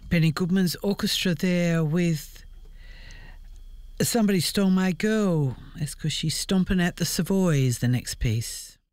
Benny Goodman's orchestra there with Somebody Stole My Girl. That's because she's stomping at the Savoys, the next piece.